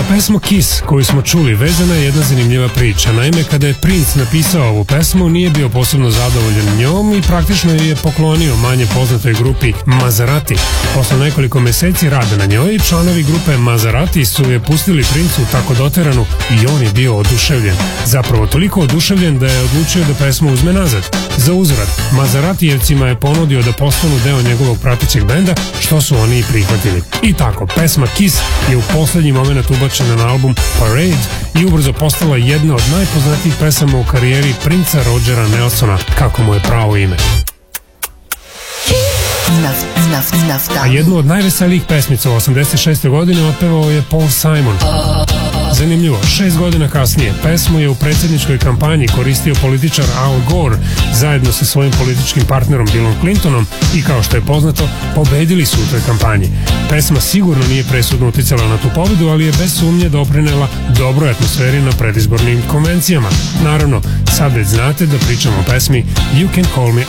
pesmu Kiss koju smo čuli vezana je jedna zanimljiva priča. Naime, kada je Prince napisao ovu pesmu, nije bio posebno zadovoljan njom i praktično je poklonio manje poznatoj grupi Maserati. Posle nekoliko meseci rada na njoj, članovi grupe Maserati su je pustili Princu tako doteranu i on je bio oduševljen. Zapravo toliko oduševljen da je odlučio da pesmu uzme nazad. Za uzvrat, Maseratijevcima je ponudio da postanu deo njegovog pratećeg benda, što su oni i prihvatili. I tako, pesma Kiss je u poslednji moment ubačena na album Parade i ubrzo postala jedna od najpoznatijih pesama u karijeri Princa Rogera Nelsona, kako mu je pravo ime. A jednu od najveselijih pesmica u 86. godine otpevao je Paul Simon. Zanimljivo, 6 godina kasnije pesmu je u predsjedničkoj kampanji koristio političar Al Gore zajedno sa svojim političkim partnerom Billom Clintonom i kao što je poznato, pobedili su u toj kampanji. Pesma sigurno nije presudno uticala na tu pobedu, ali je bez sumnje doprinela dobroj atmosferi na predizbornim konvencijama. Naravno, sad već znate da pričamo o pesmi You Can Call Me